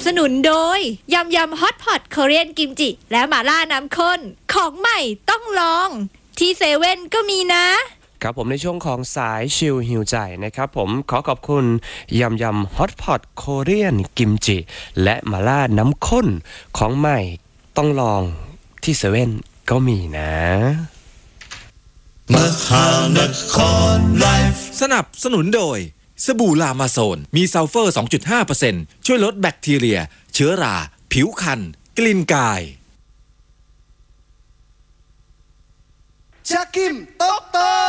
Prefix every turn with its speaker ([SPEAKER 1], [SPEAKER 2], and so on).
[SPEAKER 1] นุนโดยยำยำฮอตพอตคอเรียนกิมจิและหม่าล่าน้ำข้นของใหม่ต้องลองที่เซเว่นก็มีนะครับ
[SPEAKER 2] ผมในช่วงของสายชิลหิวใจนะครับผมขอขอบคุณยำยำฮอตพอตโคเรียนกิมจิและหม่าล่าน้ำข้นของใหม่ต้องลองที่เซเว่นก็มีนะ
[SPEAKER 3] มหานครไลฟ์สนับสนุนโดยสบู่ลามาโซนมีซัลเฟอร์ 2.5% ช่วยลดแบคทีเรียเชื้อราผิวคันกลิ่นกาย
[SPEAKER 4] ชากิมโต๊ะโต